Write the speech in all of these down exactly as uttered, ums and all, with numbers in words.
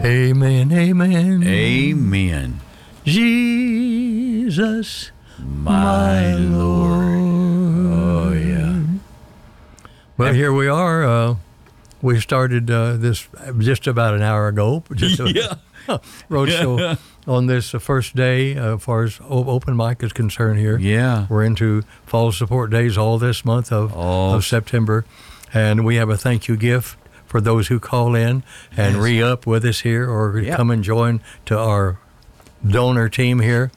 Amen, amen. Amen. Jesus, My, my Lord. Lord. Oh, yeah. Well, here we are. Uh, we started uh, this just about an hour ago. Just a Yeah. roadshow on this uh, first day uh, as far as o- open mic is concerned here. Yeah. We're into fall support days all this month of, Oh. of September. And we have a thank you gift for those who call in and Yes. re-up with us here or Yep. come and join to our donor team here.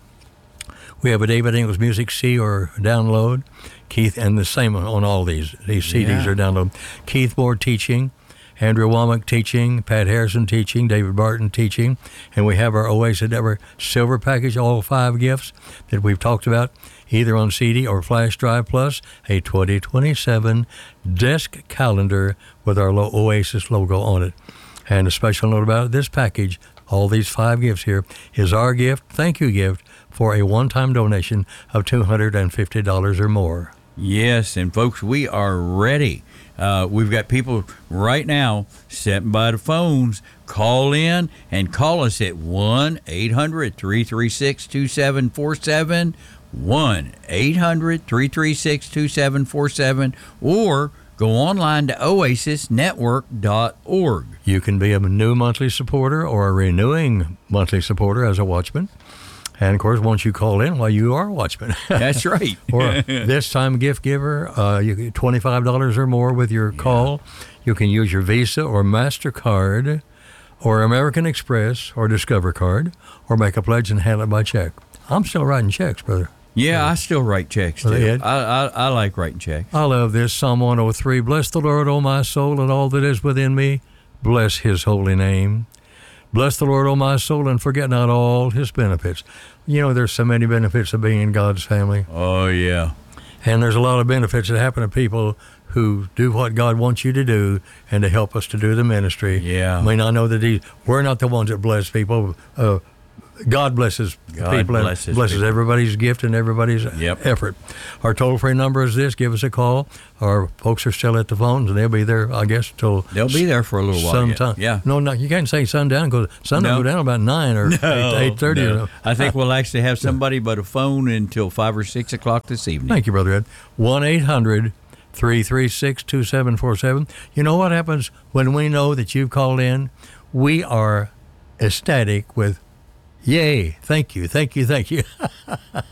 We have a David Ingles Music C or download. Keith, and the same on all these. These C Ds Yeah. are download. Keith Moore teaching, Andrew Womack teaching, Pat Harrison teaching, David Barton teaching, and we have our Oasis Ever Silver package, all five gifts that we've talked about, either on C D or flash drive, plus a twenty twenty-seven desk calendar with our lo- Oasis logo on it. And a special note about this package, all these five gifts here, is our gift, thank you gift, for a one-time donation of two hundred fifty dollars or more. Yes, and folks, we are ready. Uh, we've got people right now sitting by the phones. Call in and call us at one eight hundred three three six two seven four seven, one eight hundred three three six two seven four seven, or go online to oasis network dot org. You can be a new monthly supporter or a renewing monthly supporter as a Watchman. And, of course, once you call in, well, you are a Watchman. That's right. Or this time gift giver, uh, you get twenty-five dollars or more with your Yeah. call. You can use your Visa or MasterCard or American Express or Discover Card or make a pledge and handle it by check. I'm still writing checks, brother. Yeah, I still write checks, Well, too. Ed? I, I, I like writing checks. I love this. Psalm one oh three. Bless the Lord, O my soul, and all that is within me. Bless his holy name. Bless the Lord, O my soul, and forget not all his benefits. You know, there's so many benefits of being in God's family. Oh, yeah. And there's a lot of benefits that happen to people who do what God wants you to do and to help us to do the ministry. Yeah. I mean, I know that he, we're not the ones that bless people. Uh, God blesses God people and blesses blesses people. everybody's gift and everybody's Yep. effort. Our toll-free number is this. Give us a call. Our folks are still at the phones, and they'll be there, I guess, till They'll be there for a little while yet. sometime. Yeah. No, no, you can't say sundown because sundown No. go down about nine or eight thirty. No. I think we'll actually have somebody by the phone until five or six o'clock this evening. Thank you, Brother Ed. one eight hundred three three six two seven four seven. You know what happens when we know that you've called in? We are ecstatic with, yay, thank you, thank you, thank you.